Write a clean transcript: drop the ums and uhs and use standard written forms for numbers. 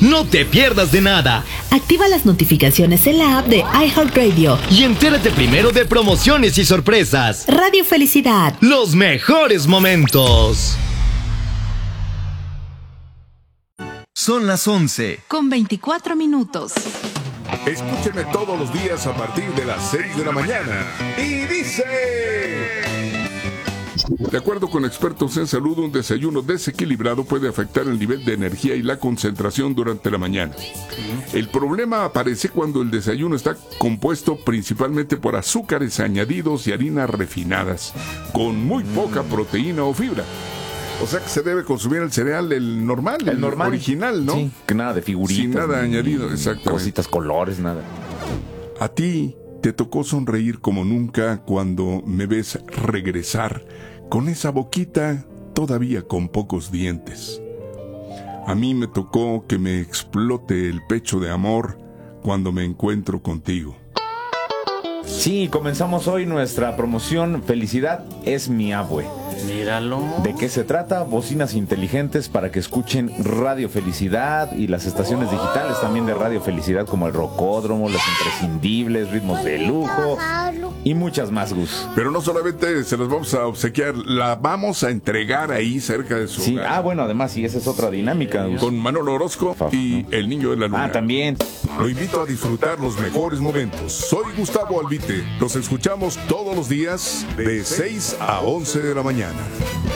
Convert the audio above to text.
No te pierdas de nada. Activa las notificaciones en la app de iHeartRadio Y entérate primero de promociones y sorpresas. Radio Felicidad. Los mejores momentos. Son las 11. Con 24 minutos. Escúchenme todos los días a partir de las 6 de la mañana. Y dice... De acuerdo con expertos en salud, un desayuno desequilibrado puede afectar el nivel de energía y la concentración durante la mañana. El problema aparece cuando el desayuno está compuesto principalmente por azúcares añadidos y harinas refinadas, con muy poca proteína o fibra. O sea que se debe consumir el cereal, el normal, el original, ¿no? Sí, que nada de figuritas. Sin nada añadido, exactamente. Cositas, colores, nada. A ti te tocó sonreír como nunca cuando me ves regresar con esa boquita todavía con pocos dientes. A mí me tocó que me explote el pecho de amor cuando me encuentro contigo. Sí, comenzamos hoy nuestra promoción Felicidad es mi abue. Míralo. ¿De qué se trata? Bocinas inteligentes para que escuchen Radio Felicidad y las estaciones digitales también de Radio Felicidad, como el Rocódromo, Los Imprescindibles, Ritmos de Lujo y muchas más, Gus. Pero no solamente se las vamos a obsequiar, la vamos a entregar ahí cerca de su Sí, hogar. bueno, además, sí, esa es otra dinámica, Gus. Con Manolo Orozco y el Niño de la Luna. También. Lo invito a disfrutar los mejores momentos. Soy Gustavo Albite. Los escuchamos todos los días de 6 a 11 de la mañana.